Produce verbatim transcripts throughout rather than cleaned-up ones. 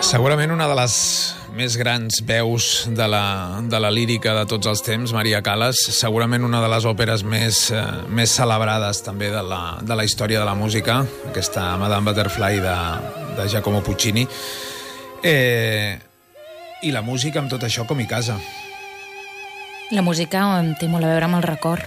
Segurament una de les més grans veus de la, de la lírica de tots els temps, Maria Callas, segurament una de les òperes més, eh, més celebrades també de la, de la història de la música, aquesta Madame Butterfly de, de Giacomo Puccini. Eh, I la música amb tot això com hi casa. La música té molt a veure amb el record.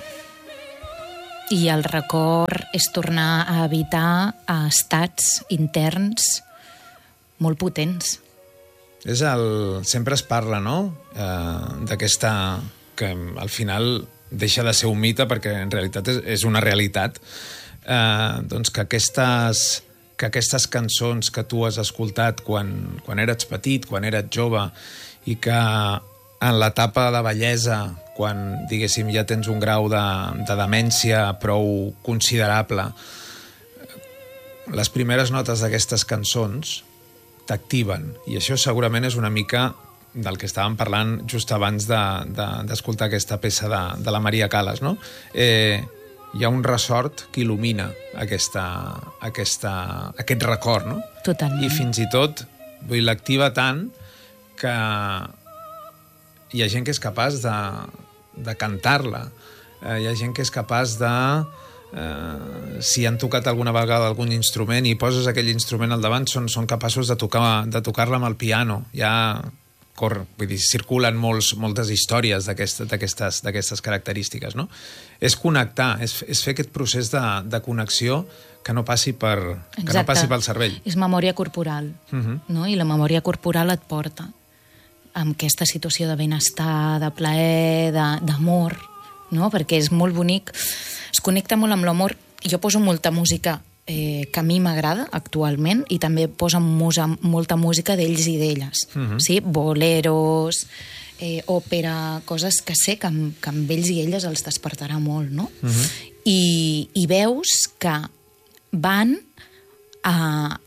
I el record és tornar a habitar a estats interns molt potents. És el... Sempre es parla, no?, eh, d'aquesta... que al final deixa de ser un mite perquè en realitat és, és una realitat. Eh, doncs que aquestes, que aquestes cançons que tu has escoltat quan, quan eres petit, quan eres jove, i que en l'etapa de bellesa, quan, diguéssim, ja tens un grau de, de demència prou considerable, les primeres notes d'aquestes cançons t'activen, i això segurament és una mica del que estàvem parlant just abans d'escoltar de, de, aquesta peça de, de la Maria Callas, no? Eh, hi ha un ressort que il·lumina aquesta, aquesta, aquest record, no? Totalment. I fins i tot l'activa tant que hi ha gent que és capaç de, de cantar-la, eh, hi ha gent que és capaç de... Uh, si han tocat alguna vegada algun instrument i poses aquell instrument al davant, són, són capaços de tocar de tocar-la amb el piano. Ja cor, vull dir, circulen molts, moltes històries d'aquestes característiques, no? És connectar, és, és fer aquest procés de, de connexió que no passi per, que no passi pel cervell. És memòria corporal, uh-huh. no? I la memòria corporal et porta amb aquesta situació de benestar, de plaer, d'amor, no? Perquè és molt bonic. Es connecta molt amb l'amor. Jo poso molta música eh, que a mi m'agrada actualment i també poso musa, molta música d'ells i d'elles. Uh-huh. Sí? Boleros, eh, òpera, coses que sé que amb, que amb ells i elles els despertarà molt, no? Uh-huh. I, I veus que van a,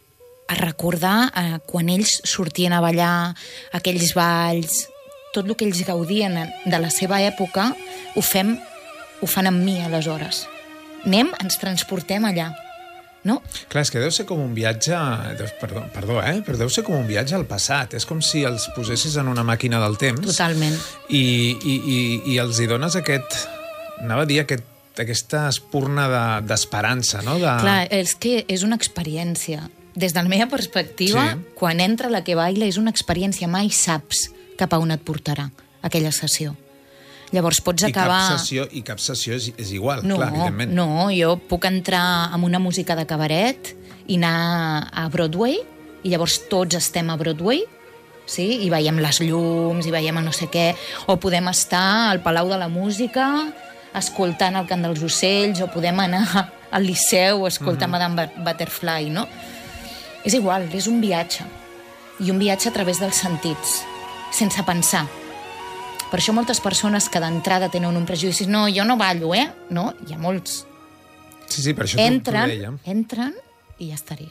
a recordar a quan ells sortien a ballar, aquells balls, tot el que ells gaudien de la seva època, ho fem ho fan amb mi, aleshores. Anem, ens transportem allà, no? Clar, és que deu ser com un viatge... Perdó, perdó, eh? Però deu ser com un viatge al passat. És com si els posessis en una màquina del temps. Totalment. I, i, i, i els hi dones aquest... Anava a dir aquest, aquesta espurna d'esperança, no? De... Clar, és que és una experiència. Des de la meva perspectiva, sí. Quan entra la que baila és una experiència. Mai saps cap a on et portarà aquella sessió. Llavors pots acabar... I cap sessió, i cap sessió és, és igual, no, clar, evidentment. No, jo puc entrar amb una música de cabaret i anar a Broadway, i llavors tots estem a Broadway, sí? I veiem les llums, i veiem el no sé què, o podem estar al Palau de la Música escoltant el cant dels ocells, o podem anar al Liceu escoltant mm-hmm. Madame Butterfly, no? És igual, és un viatge. I un viatge a través dels sentits, sense pensar. Per això moltes persones que d'entrada tenen un prejudici, no, jo no ballo, eh? No, hi ha molts. Sí, sí, per això entren, t'ho dèiem. Entren i ja estaria.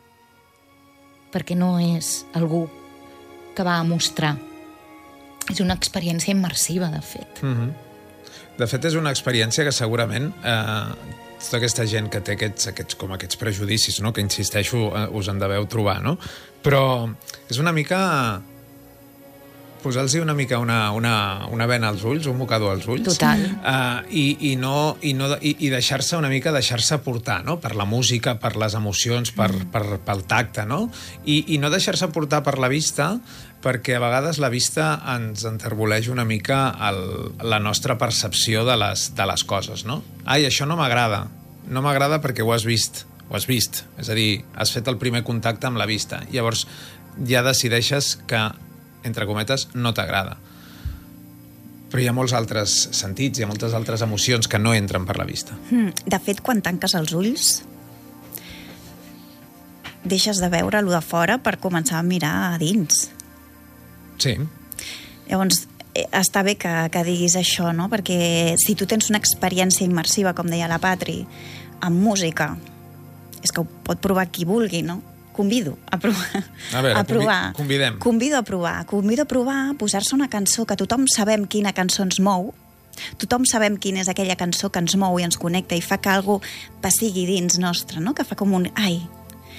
Perquè no és algú que va a mostrar. És una experiència immersiva, de fet. Mm-hmm. De fet, és una experiència que segurament eh, tota aquesta gent que té aquests, aquests, com aquests prejudicis, no? Que insisteixo, eh, us en deveu trobar, no? Però és una mica... posar-los una mica una, una, una vena als ulls, un mocador als ulls. Total. Uh, i, i, no, i, no, i, i deixar-se una mica, deixar-se portar, no? Per la música, per les emocions, per, mm. per, pel tacte, no? I, i no deixar-se portar per la vista, perquè a vegades la vista ens enterboleix una mica el, la nostra percepció de les, de les coses, no? Ai, això no m'agrada. No m'agrada perquè ho has vist. Ho has vist. És a dir, has fet el primer contacte amb la vista. Llavors ja decideixes que entre cometes, no t'agrada. Però hi ha molts altres sentits, hi ha moltes altres emocions que no entren per la vista. De fet, quan tanques els ulls, deixes de veure allò de fora per començar a mirar a dins. Sí. Llavors, està bé que, que diguis això, no? Perquè si tu tens una experiència immersiva, com deia la Patri, amb música, és que ho pot provar qui vulgui, no? Convido a provar. A veure, a provar. Convidem. Convido a provar. Convido a provar, posar-se una cançó que tothom sabem quina cançó ens mou, tothom sabem quina és aquella cançó que ens mou i ens connecta i fa que algú passigui dins nostre, no? Que fa com un... Ai,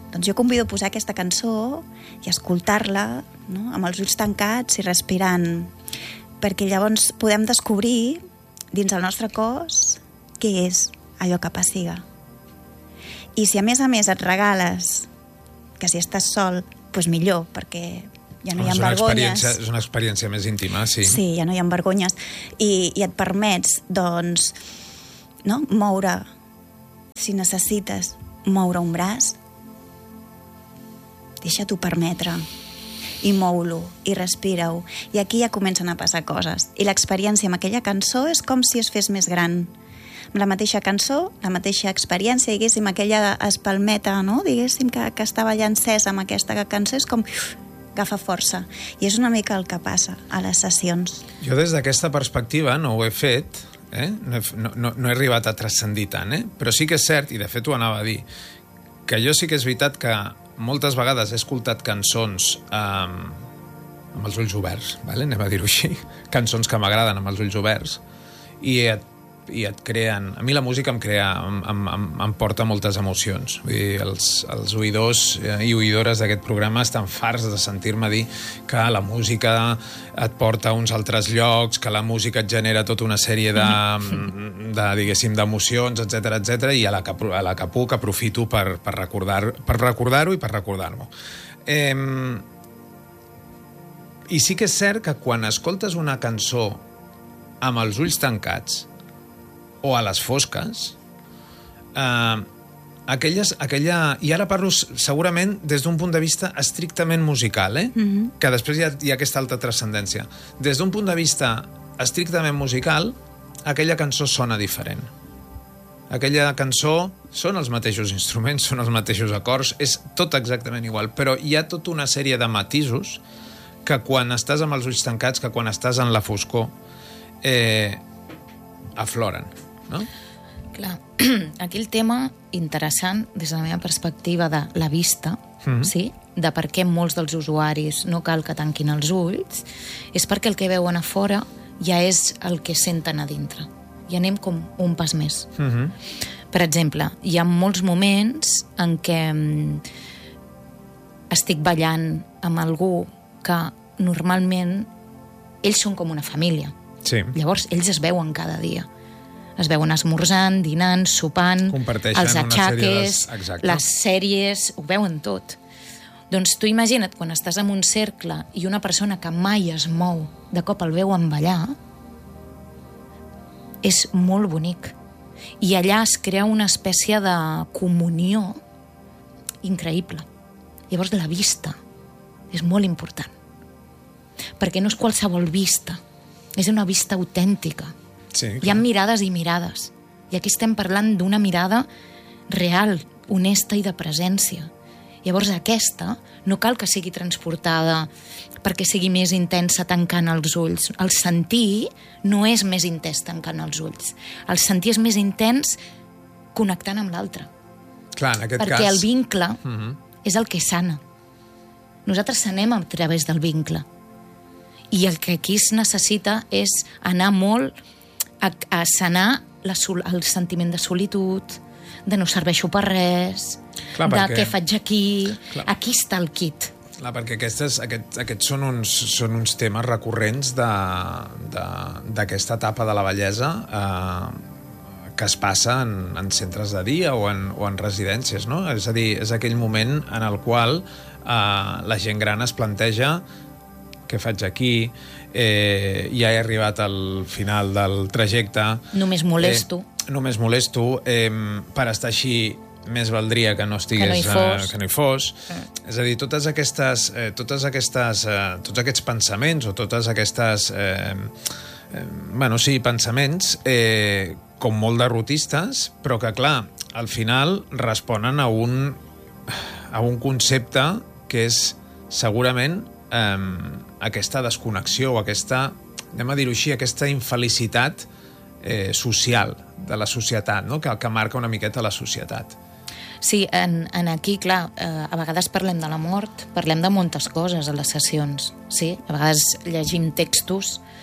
Doncs jo convido a posar aquesta cançó i escoltar-la, no? Amb els ulls tancats i respirant, perquè llavors podem descobrir dins el nostre cos què és allò que passiga. I si a més a més et regales que si estàs sol, doncs millor, perquè ja no hi ha és una vergonyes. És una experiència més íntima, sí. Sí, ja no hi ha vergonyes. I, i et permets, doncs, no? moure, si necessites, moure un braç, deixa-t'ho permetre i mou-lo i respira-ho. I aquí ja comencen a passar coses. I l'experiència amb aquella cançó és com si es fes més gran. Amb la mateixa cançó, la mateixa experiència, diguéssim, aquella espalmeta, no? diguéssim, que, que estava allà encesa amb aquesta cançó, és com uf, agafa força. I és una mica el que passa a les sessions. Jo des d'aquesta perspectiva no ho he fet, eh? no, he, no, no, no he arribat a transcendir tant, eh? Però sí que és cert, i de fet ho anava a dir, que jo sí que és veritat que moltes vegades he escoltat cançons um, amb els ulls oberts, vale? Anem a dir-ho així, cançons que m'agraden amb els ulls oberts, i et, i et creen... A mi la música em crea, em, em, em porta moltes emocions. Vull dir, els, els oïdors i oïdores d'aquest programa estan farts de sentir-me dir que la música et porta a uns altres llocs, que la música et genera tota una sèrie de, de diguéssim, d'emocions, etcètera, etcètera, i a la que, a la que puc aprofito per, per recordar, per recordar-ho i per recordar-m'ho. Eh, I sí que és cert que quan escoltes una cançó amb els ulls tancats o a les fosques, eh, aquelles, aquella... I ara parlo segurament des d'un punt de vista estrictament musical, eh? Mm-hmm. Que després hi ha, hi ha aquesta alta transcendència. Des d'un punt de vista estrictament musical, aquella cançó sona diferent. Aquella cançó són els mateixos instruments, són els mateixos acords, és tot exactament igual, però hi ha tota una sèrie de matisos que quan estàs amb els ulls tancats, que quan estàs en la foscor, eh, afloren, no? Clar, aquí el tema interessant des de la meva perspectiva de la vista, mm-hmm. sí? De per què molts dels usuaris no cal que tanquin els ulls, és perquè el que veuen a fora ja és el que senten a dintre. I anem com un pas més. Mm-hmm. Per exemple, hi ha molts moments en què estic ballant amb algú que normalment ells són com una família. Sí. Llavors, ells es veuen cada dia. Es veuen esmorzant, dinant, sopant, els atxaques, de... les sèries, ho veuen tot. Doncs tu imagina't, quan estàs en un cercle i una persona que mai es mou, de cop el veuen ballar, és molt bonic. I allà es crea una espècie de comunió increïble. Llavors la vista és molt important. Perquè no és qualsevol vista, és una vista autèntica. Sí, hi ha mirades i mirades. I aquí estem parlant d'una mirada real, honesta i de presència. Llavors aquesta no cal que sigui transportada perquè sigui més intensa tancant els ulls. El sentir no és més intens tancant els ulls. El sentir és més intens connectant amb l'altre. Clar, en aquest perquè cas... el vincle uh-huh. és el que sana. Nosaltres sanem a través del vincle. I el que aquí es necessita és anar molt a, a sanar la, el sentiment de solitud, de no serveixo per res, clar, de perquè... què faig aquí... Clar. Aquí està el kit. Clar, perquè aquestes, aquest, aquests són uns, són uns temes recurrents d'aquesta etapa de la bellesa eh, que es passa en, en centres de dia o en, o en residències, no? És a dir, és aquell moment en el qual eh, la gent gran es planteja què faig aquí, eh, ja he arribat al final del trajecte. Només molesto. Eh, només molesto. Eh, per estar així més valdria que no estigués... Que no hi fos. Eh, que no hi fos. Mm. És a dir, totes aquestes, eh, totes aquestes, eh, tots aquests pensaments o totes aquestes... Eh, eh, bueno, sí, pensaments eh, com molt derrotistes, però que, clar, al final responen a un, a un concepte que és segurament eh, aquesta desconnexió o aquesta, anem a dir-ho així, aquesta infelicitat eh, social de la societat, no? que, que marca una miqueta la societat. Sí, en, en aquí, clar, eh, a vegades parlem de la mort, parlem de moltes coses a les sessions, sí? A vegades llegim textos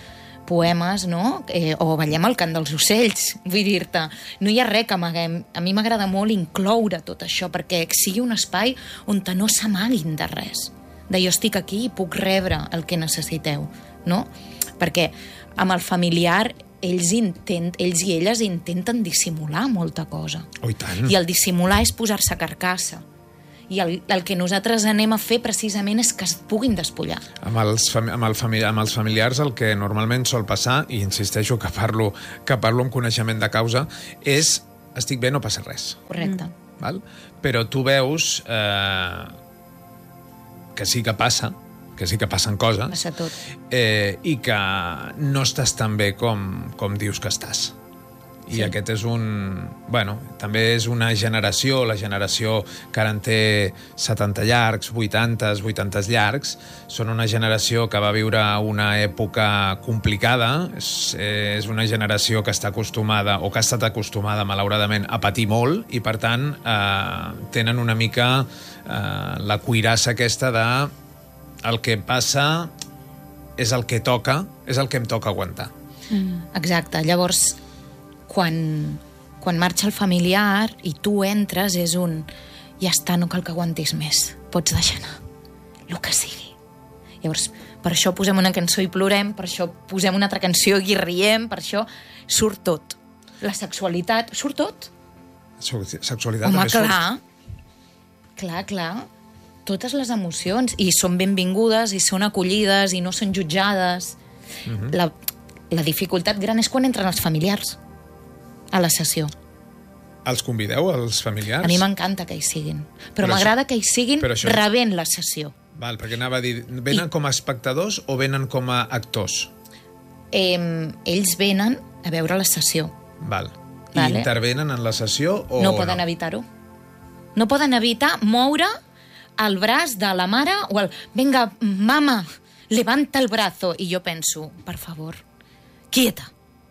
poemes, no? Eh, o ballem el cant dels ocells, vull dir-te. No hi ha res que amaguem. A mi m'agrada molt incloure tot això, perquè sigui un espai on no s'amaguin de res. De jo estic aquí i puc rebre el que necessiteu, no? Perquè amb el familiar ells, intent, ells i elles intenten dissimular molta cosa. Oh, i tant. I el dissimular és posar-se carcassa. I el, el que nosaltres anem a fer precisament és que es puguin despullar. Amb els, fami amb, el fami amb els familiars el que normalment sol passar, i insisteixo que parlo, que parlo amb coneixement de causa, és estic bé, no passa res. Correcte. Mm. Val? Però tu veus eh, que sí que passa, que sí que passen coses, passa tot. Eh, i que no estàs tan bé com, com dius que estàs. I sí. Aquest és un... Bueno, també és una generació, la generació que ara en té setanta llargs, vuitanta, vuitanta llargs, són una generació que va viure una època complicada, és, és una generació que està acostumada, o que ha estat acostumada, malauradament, a patir molt, i per tant eh, tenen una mica eh, la cuirassa aquesta de el que passa és el que toca, és el que em toca aguantar. Mm, exacte. Llavors, quan, quan marxa el familiar i tu entres, és un... Ja està, no cal que aguantis més. Pots deixar anar. El que sigui. Llavors, per això posem una cançó i plorem, per això posem una altra canció i riem, per això surt tot. La sexualitat, surt tot. Sexualitat Home, també clar. surt. Clar, clar. Totes les emocions, i són benvingudes, i són acollides, i no són jutjades. Mm-hmm. la, la dificultat gran és quan entren els familiars a la sessió. Els convideu, els familiars? A mi m'encanta que hi siguin. Però, Però m'agrada això- que hi siguin però això- rebent la sessió. Val, perquè anava a dir, venen I- com a espectadors o venen com a actors? Eh, ells venen a veure la sessió. Val. I Vale. intervenen en la sessió o No poden evitar-ho. No poden evitar moure el braç de la mare o el... Venga, mama, levanta el brazo. I jo penso, per favor, quieta.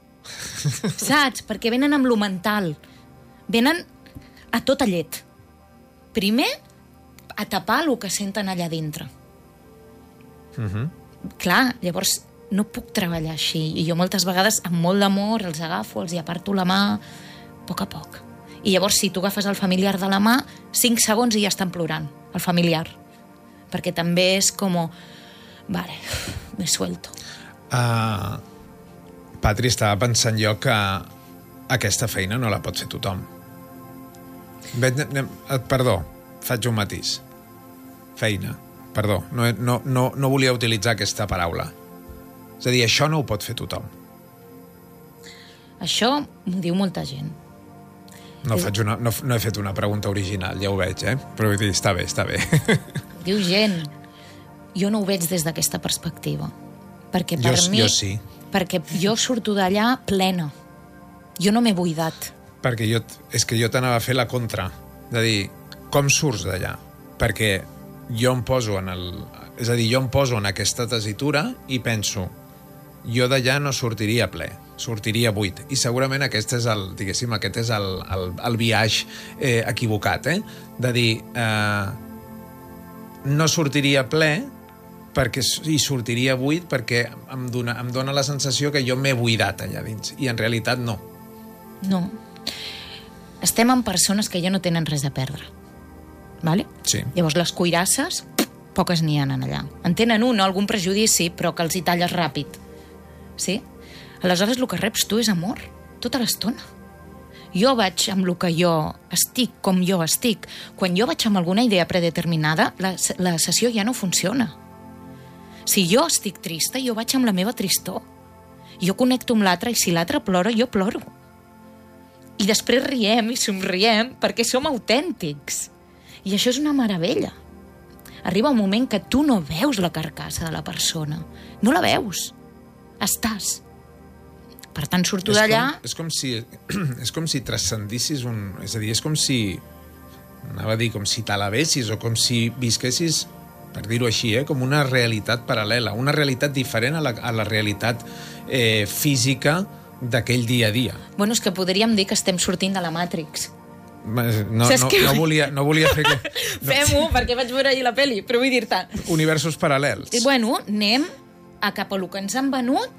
Saps? Perquè venen amb lo mental. Venen a tota llet. Primer, a tapar el que senten allà dintre. Uh-huh. Clar, llavors no puc treballar així. I jo moltes vegades, amb molt d'amor, els agafo, els hi aparto la mà, a poc a poc. I llavors, si tu agafes el familiar de la mà, cinc segons i ja estan plorant, el familiar. Perquè també és com... Vale, me suelto. Uh, Patri, estava pensant jo que aquesta feina no la pot fer tothom. Vet, anem, perdó, faig un matís. Feina, perdó. No, no, no, no volia utilitzar aquesta paraula. És a dir, això no ho pot fer tothom. Això m'ho diu molta gent. No, faig una, no, no he fet una pregunta original, ja ho veig, eh? Però vull dir, està bé, està bé. Diu gent. Jo no ho veig des d'aquesta perspectiva. Perquè per jo, mi... jo sí. Perquè jo surto d'allà plena. Jo no m'he buidat. Perquè jo, és que jo t'anava a fer la contra. De dir, com surts d'allà? Perquè jo em poso en el... És a dir, jo em poso en aquesta tessitura i penso, jo d'allà no sortiria ple, sortiria buit. I segurament aquest és el, diguéssim, aquest és el, el, el viatge eh, equivocat, eh? De dir, eh, no sortiria ple perquè hi sortiria buit perquè em dona, em dona la sensació que jo m'he buidat allà dins. I en realitat no. No. Estem amb persones que ja no tenen res a perdre. Vale? Sí. Llavors, les cuirasses, poques n'hi ha allà. En tenen un o algun prejudici, però que els hi talles ràpid. Sí? Aleshores, el que reps tu és amor, tota l'estona. Jo vaig amb el que jo estic, com jo estic. Quan jo vaig amb alguna idea predeterminada, la, la sessió ja no funciona. Si jo estic trista, jo vaig amb la meva tristor. Jo connecto amb l'altre, i si l'altre plora, jo ploro. I després riem i somriem perquè som autèntics. I això és una meravella. Arriba un moment que tu no veus la carcassa de la persona. No la veus. Estàs. Per tant, surto d'allà... És com si, és com si transcendissis un... És a dir, és com si... Anava a dir, com si t'elevessis o com si visquessis, per dir-ho així, eh, com una realitat paral·lela, una realitat diferent a la, a la realitat eh, física d'aquell dia a dia. Bueno, és que podríem dir que estem sortint de la Matrix. No, no, que... no, volia, no volia fer... Que... No. Fem-ho, perquè vaig veure ahir la pel·li, però vull dir-te... Universos paral·lels. I bueno, anem a cap a lo que ens han venut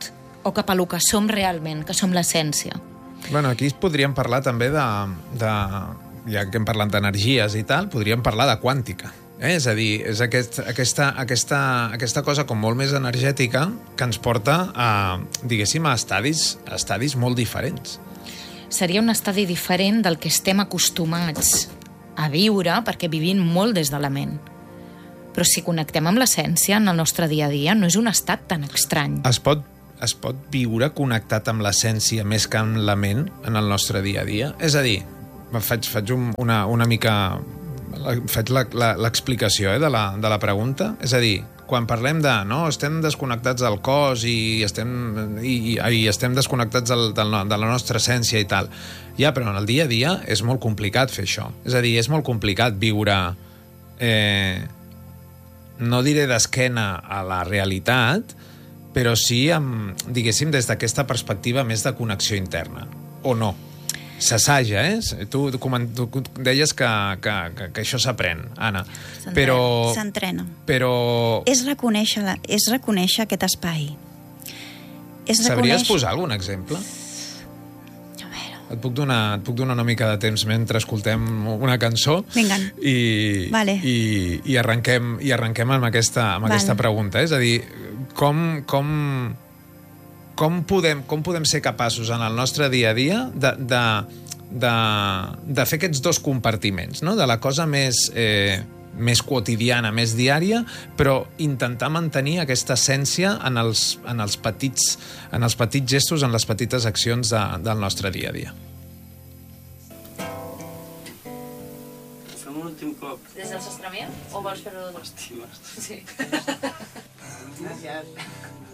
o cap a lo que som realment, que som l'essència. Bueno, aquí podríem parlar també de, de ja que hem parlat d'energies i tal, podríem parlar de quàntica. Eh? És a dir, és aquest, aquesta, aquesta, aquesta cosa com molt més energètica que ens porta a, diguéssim, a estadis, a estadis molt diferents. Seria un estadi diferent del que estem acostumats a viure, perquè vivim molt des de la ment. Però si connectem amb l'essència en el nostre dia a dia, no és un estat tan estrany. Es pot es pot viure connectat amb l'essència més que amb la ment en el nostre dia a dia? És a dir, faig, faig un, una, una mica... faig l'explicació eh, de, la, de la pregunta. És a dir, quan parlem de no, estem desconnectats del cos i estem, i, i, i estem desconnectats del, del, de la nostra essència i tal, ja, però en el dia a dia és molt complicat fer això. És a dir, és molt complicat viure... Eh, no diré d'esquena a la realitat, però sí, amb, diguéssim, des d'aquesta perspectiva més de connexió interna. O no. S'assaja, eh? Tu, tu, tu deies que, que, que, que això s'aprèn, Anna. Però... S'entrena. Però... És reconèixer, la, és reconèixer aquest espai. És Sabries reconèixer... posar algun exemple? Et puc, donar, et puc donar una mica de temps mentre escoltem una cançó. Vinga. I, vale. i, i, arrenquem, i arrenquem amb aquesta, amb vale. aquesta pregunta. És a dir, com, com, com, podem, com podem ser capaços en el nostre dia a dia de, de, de, de fer aquests dos compartiments, no? De la cosa més... Eh, més quotidiana, més diària, però intentar mantenir aquesta essència en els, en els, petits, en els petits gestos, en les petites accions de, del nostre dia a dia. Fem un últim cop. Des del sostre meu? O vols fer-ho... M'estimes. Sí. Gràcies.